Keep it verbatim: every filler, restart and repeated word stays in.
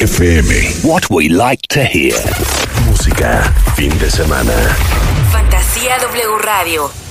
F M. What we like to hear. Música, fin de semana. Fantasía W Radio.